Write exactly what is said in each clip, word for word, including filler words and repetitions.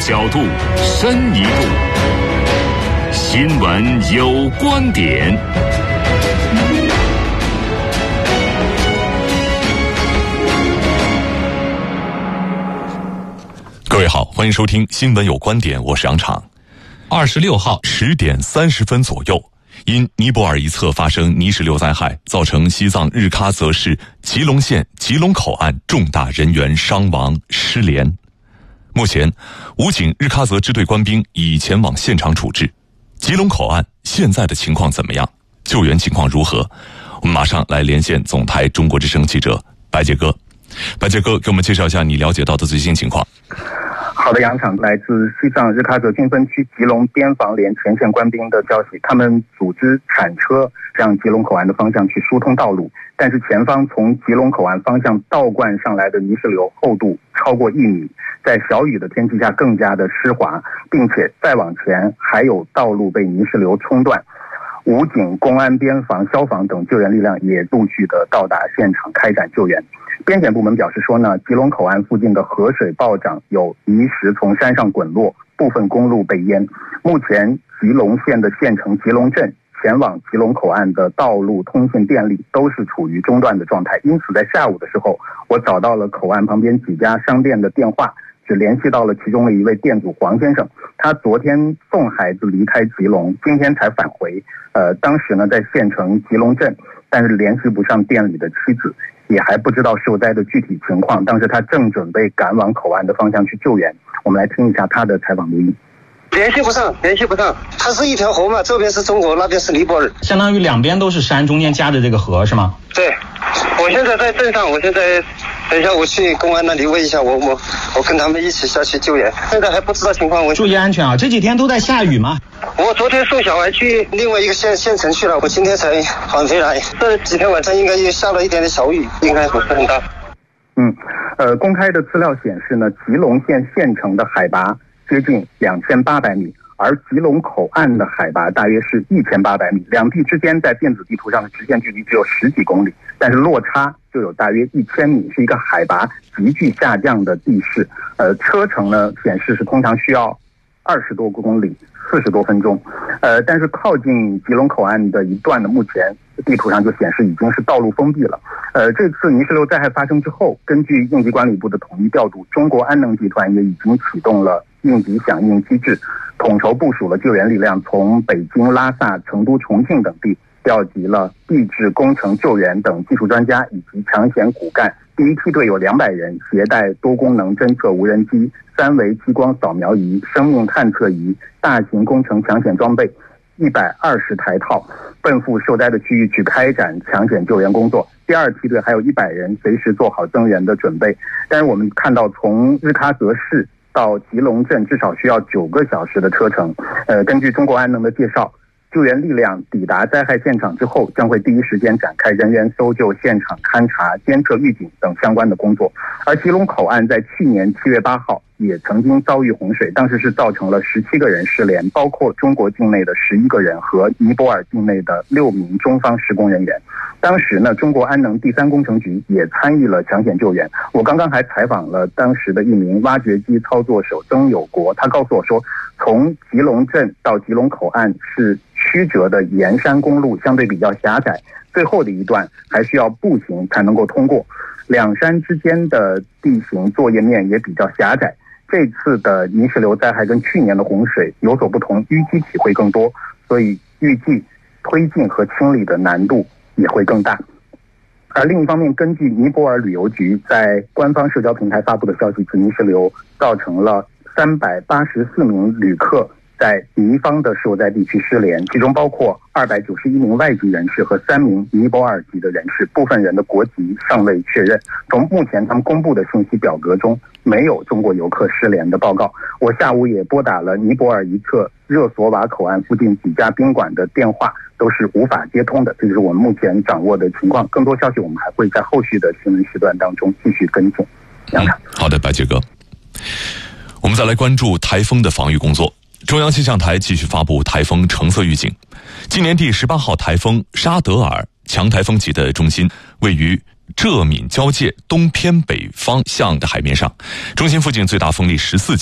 角度，深一步。新闻有观点。各位好，欢迎收听新闻有观点，我是杨昶。 二十六号十点三十分左右，因尼泊尔一侧发生泥石流灾害，造成西藏日喀则市吉隆县吉隆口岸重大人员伤亡失联。目前，武警日喀则支队官兵已前往现场处置。吉隆口岸现在的情况怎么样？救援情况如何？我们马上来连线总台中国之声记者白杰哥。白杰哥，给我们介绍一下你了解到的最新情况。 好的，杨昶，来自西藏日喀则军分区吉隆边防连前线官兵的消息，他们组织铲车向吉隆口岸的方向去疏通道路，但是前方从吉隆口岸方向倒灌上来的泥石流厚度超过一米，在小雨的天气下更加的湿滑，并且再往前还有道路被泥石流冲断。武警、公安、边防、消防等救援力量也陆续的到达现场开展救援。边检部门表示说呢，吉隆口岸附近的河水暴涨，有泥石从山上滚落，部分公路被淹。目前吉隆县的县城吉隆镇前往吉隆口岸的道路、通信、电力都是处于中断的状态，因此在下午的时候，我找到了口岸旁边几家商店的电话，只联系到了其中的一位店主黄先生，他昨天送孩子离开吉隆，今天才返回。呃，当时呢在县城吉隆镇，但是联系不上店里的妻子，也还不知道受灾的具体情况。当时他正准备赶往口岸的方向去救援。我们来听一下他的采访录音。 联系不上，联系不上。它是一条河嘛，这边是中国，那边是尼泊尔， 相当于两边都是山，中间夹着这个河是吗？ 对，我现在在镇上，我现在等一下我去公安那里问一下，我我我跟他们一起下去救援。现在还不知道情况，我注意安全啊！这几天都在下雨吗？ 我昨天送小孩去另外一个县县城去了，我今天才返回来。这几天晚上应该也下了一点点小雨，应该不是很大。 嗯，呃，公开的资料显示呢，吉隆县县城的海拔接近两千八百米，而吉隆口岸的海拔大约是一千八百米，两地之间在电子地图上的直线距离只有十几公里，但是落差就有大约一千米，是一个海拔急剧下降的地势。呃，车程呢显示是通常需要二十多公里，四十多分钟。呃，但是靠近吉隆口岸的一段呢，目前地图上就显示已经是道路封闭了。呃，这次泥石流灾害发生之后，根据应急管理部的统一调度，中国安能集团也已经启动了应急响应机制，统筹部署了救援力量，从北京、拉萨、成都、重庆等地调集了地质、工程、救援等技术专家以及抢险骨干。第一梯队有两百人，携带多功能侦测无人机、三维激光扫描仪、生命探测仪、大型工程抢险装备一百二十台套，奔赴受灾的区域去开展抢险救援工作。第二梯队还有一百人，随时做好增援的准备。但是我们看到，从日喀则市到吉隆镇至少需要九个小时的车程。呃，根据中国安能的介绍，救援力量抵达灾害现场之后，将会第一时间展开人员搜救、现场勘查、监测预警等相关的工作。而吉隆口岸在去年七月八号也曾经遭遇洪水，当时是造成了十七个人失联，包括中国境内的十一个人和尼泊尔境内的六名中方施工人员。当时呢，中国安能第三工程局也参与了抢险救援。我刚刚还采访了当时的一名挖掘机操作手曾有国，他告诉我说，从吉隆镇到吉隆口岸是曲折的沿山公路，相对比较狭窄，最后的一段还需要步行才能够通过。两山之间的地形作业面也比较狭窄。这次的泥石流灾害跟去年的洪水有所不同，淤积体会更多，所以预计推进和清理的难度也会更大。而另一方面，根据尼泊尔旅游局在官方社交平台发布的消息，泥石流造成了三百八十四名旅客在尼方的受灾地区失联，其中包括二百九十一名外籍人士和三名尼泊尔籍的人士，部分人的国籍尚未确认。从目前他们公布的信息表格中，没有中国游客失联的报告。我下午也拨打了尼泊尔一侧热索瓦口岸附近几家宾馆的电话，都是无法接通的。这就是我们目前掌握的情况。更多消息我们还会在后续的新闻时段当中继续跟进。 嗯、好的，白杰哥。我们再来关注台风的防御工作。中央气象台继续发布台风橙色预警。今年第十八号台风沙德尔强台风级的中心位于浙闽交界东偏北方向的海面上，中心附近最大风力十四级。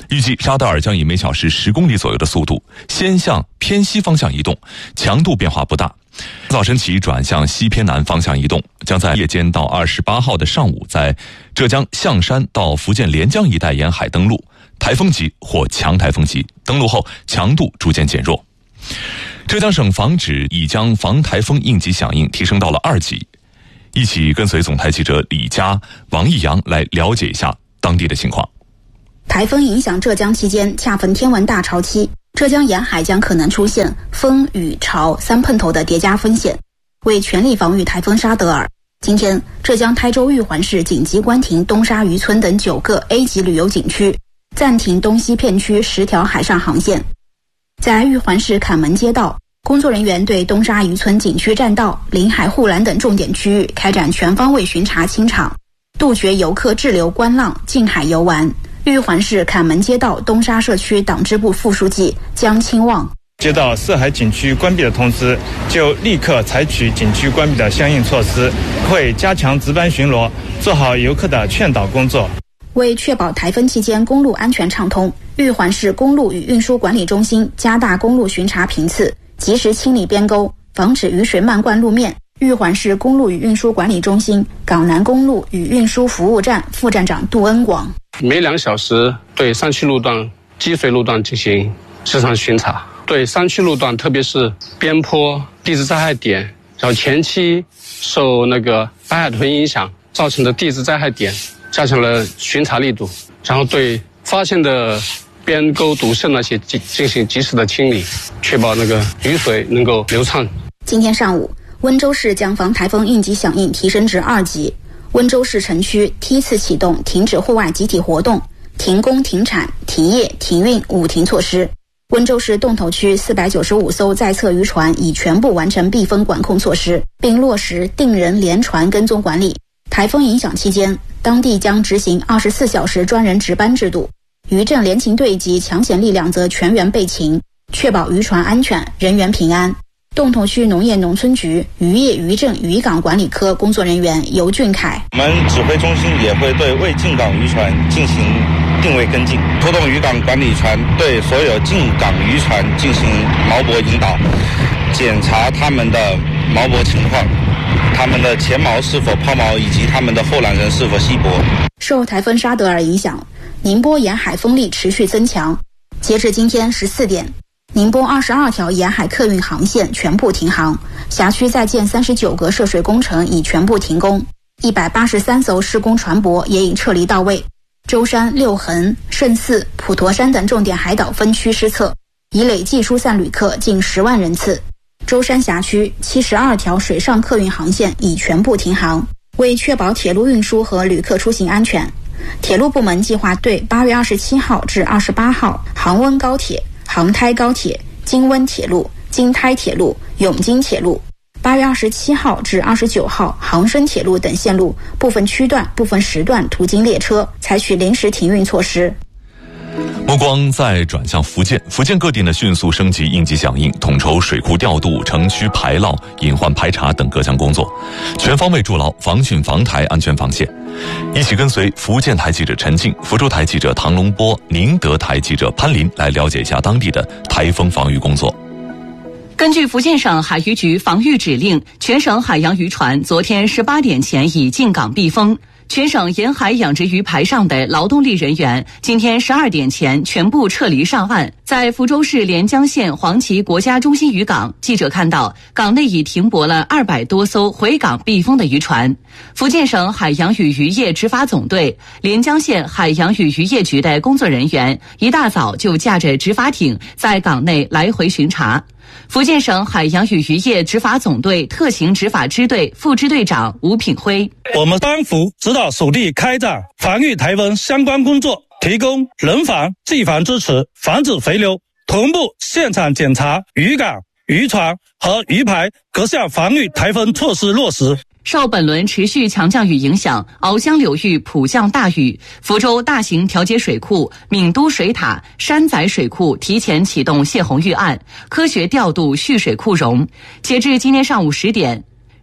预计沙德尔将以每小时十公里左右的速度先向偏西方向移动，强度变化不大。早晨起转向西偏南方向移动，将在夜间到二十八号的上午在浙江象山到福建连江一带沿海登陆，台风级或强台风级，登陆后强度逐渐减弱。浙江省防指已将防台风应急响应提升到了二级。一起跟随总台记者李佳、王毅阳来了解一下当地的情况。 台风影响浙江期间，恰逢天文大潮期，浙江沿海将可能出现风雨潮三碰头的叠加风险。为全力防御台风沙德尔，今天浙江台州玉环市紧急关停东沙渔村等九个 A 级旅游景区，暂停东西片区十条海上航线。在玉环市坎门街道，工作人员对东沙渔村景区栈道、临海护栏等重点区域开展全方位巡查清场，杜绝游客滞留观浪、近海游玩。玉环市坎门街道东沙社区党支部副书记江清旺： 接到涉海景区关闭的通知，就立刻采取景区关闭的相应措施，会加强值班巡逻，做好游客的劝导工作。 为确保台风期间公路安全畅通，玉环市公路与运输管理中心加大公路巡查频次，及时清理边沟，防止雨水漫灌路面。玉环市公路与运输管理中心港南公路与运输服务站副站长杜恩广： 每两小时对山区路段、积水路段进行时常巡查，对山区路段，特别是边坡、地质灾害点，然后前期受那个白海豚影响造成的地质灾害点，加强了巡查力度，然后对发现的边沟堵塞那些进进行及时的清理，确保那个雨水能够流畅。 今天上午，温州市将防台风应急响应提升至二级。温州市城区梯次启动停止户外集体活动、停工停产、停业停运五停措施。温州市洞头区四百九十五艘在侧渔船已全部完成避风管控措施，并落实定人连船跟踪管理。台风影响期间，当地将执行二十四小时专人值班制度，渔政联勤队及抢险力量则全员备勤，确保渔船安全、人员平安。洞头区农业农村局渔业渔政渔港管理科工作人员尤俊凯： 我们指挥中心也会对未进港渔船进行定位跟进，拖动渔港管理船对所有进港渔船进行锚泊引导，检查他们的锚泊情况，他们的前锚是否抛锚，以及他们的后缆人是否熄泊。 受台风沙德尔影响，宁波沿海风力持续增强。截至今天十四点，宁波二十二条沿海客运航线全部停航，辖区在建三十九个涉水工程已全部停工，一百八十三艘施工船舶也已撤离到位。舟山、六衡、圣寺、普陀山等重点海岛分区失策，已累计疏散旅客近十万人次。舟山辖区七十二条水上客运航线已全部停航。为确保铁路运输和旅客出行安全，铁路部门计划对八月二十七号至二十八号杭温高铁、杭台高铁、京温铁路、京台铁路、永京铁路，八月二十七号至二十九号杭深铁路等线路部分区段、部分时段途经列车采取临时停运措施。 目光再转向福建，福建各地呢迅速升级应急响应，统筹水库调度、城区排涝、隐患排查等各项工作，全方位筑牢防汛防台安全防线。一起跟随福建台记者陈静、福州台记者唐龙波、宁德台记者潘林来了解一下当地的台风防御工作。 根据福建省海渔局防御指令，全省海洋渔船昨天十八点前已进港避风。全省沿海养殖鱼排上的劳动力人员今天十二点前全部撤离上岸。在福州市连江县黄岐国家中心渔港，记者看到港内已停泊了二百多艘回港避风的渔船。福建省海洋与渔业执法总队、连江县海洋与渔业局的工作人员一大早就驾着执法艇在港内来回巡查。福建省海洋与渔业执法总队特行执法支队副支队长吴品辉： 我们帮扶指导属地开展防御台风相关工作，提供人防、技防支持，防止回流，同步现场检查渔港、渔船和渔排各项防御台风措施落实。 受本轮持续强降雨影响，鳌江流域普降大雨，福州大型调节水库、闽都水塔、山仔水库提前启动泄洪预案，科学调度蓄水库容。截至今天上午十点，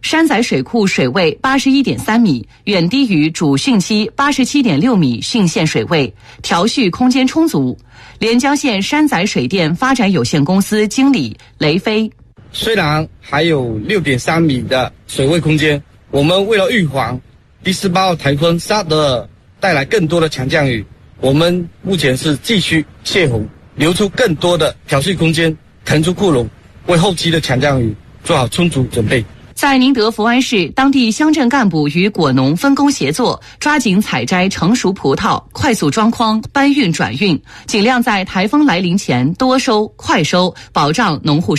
山仔水库水位八十一点三米，远低于主汛期八十七点六米汛线水位，调蓄空间充足。连江县山仔水电发展有限公司经理雷飞： 虽然还有六点三米的水位空间，我们为了预防第十八号台风沙德尔带来更多的强降雨，我们目前是继续泄洪，留出更多的调蓄空间，腾出库容，为后期的强降雨做好充足准备。 在宁德福安市，当地乡镇干部与果农分工协作，抓紧采摘成熟葡萄，快速装筐搬运转运，尽量在台风来临前多收快收，保障农户